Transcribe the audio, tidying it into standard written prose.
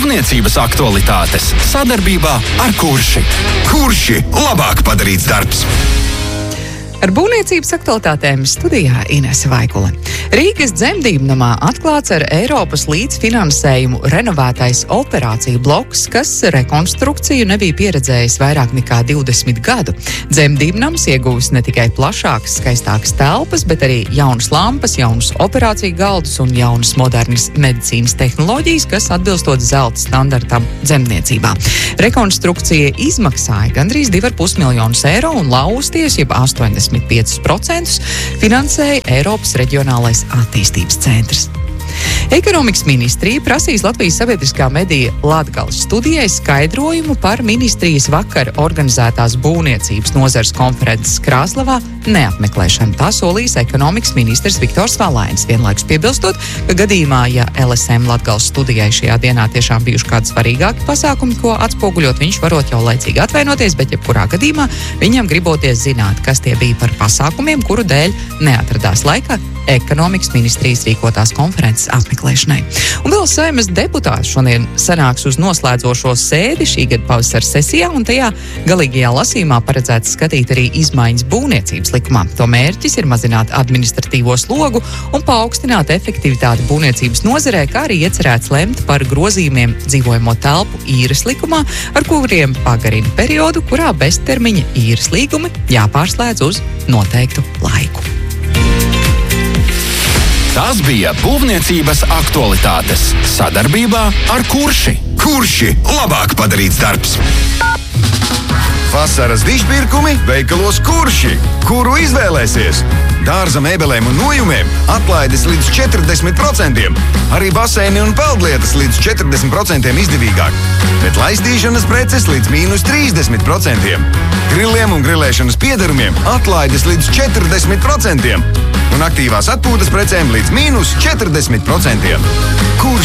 Būvniecības aktualitātes sadarbībā ar Kurši. Kurši – labāk padarīts darbs. Ar būvniecības aktualitātēm studijā Inese Vaikule. Rīgas dzemdībnamā atklāts ar Eiropas līdzfinansējumu renovētais operāciju bloks, kas rekonstrukciju nebija pieredzējis vairāk nekā 20 gadu. Dzemdībnams ieguvis ne tikai plašākas, skaistākas telpas, bet arī jaunas lampas, jaunus operāciju galdus un jaunas modernas medicīnas tehnoloģijas, kas atbilstot zelta standartam dzemdniecībā. Rekonstrukcija izmaksāja gandrīz 2,5 miljonus eiro un lausties, jeb 85% finansēja Eiropas Reģionālais attīstības centrs. Ekonomikas ministrija prasīs Latvijas sabiedriskā medija Latgales studijai skaidrojumu par ministrijas vakar organizētās būvniecības nozares konferences Krāslavā neapmeklēšanu. Tā solīs ekonomikas ministrs Viktors Valainis, vienlaikus piebilstot, ka gadījumā, ja LSM Latgales studijai šajā dienā tiešām bijuši kādi svarīgāki pasākumi, ko atspoguļot, viņš varot jau laicīgi atvainoties, bet jebkurā gadījumā viņam griboties zināt, kas tie bija par pasākumiem, kuru dēļ neatradās laikā ekonomikas ministrijas rīkotās konferences apmeklēšanai. Un vēl Saeimas deputāti šodien sanāks uz noslēdzošo sēdi šī gada pavasara sesijā, un tajā galīgajā lasījumā paredzēts skatīt arī izmaiņas būvniecības likumā. To mērķis ir mazināt administratīvo slogu un paaugstināt efektivitāti būvniecības nozarē, kā arī iecerēts lemt par grozījumiem dzīvojamo telpu īres likumā, ar kuriem pagarina periodu, kurā beztermiņa īres līgumi jāpārslēdz uz noteiktu laiku. Tas bija būvniecības aktualitātes sadarbībā ar Kurši. Kurši – labāk padarīts darbs. Vasaras dižpirkumi veikalos Kurši. Kuru izvēlēsies? Dārza mēbelēm un nojumiem atlaides līdz 40%. Arī baseini un peldlietas līdz 40% izdevīgāk. Bet laistīšanas preces līdz -30%. Grilliem un grilēšanas piederumiem atlaides līdz 40%. Un aktīvās atpūtas precēm līdz -40%. Kurš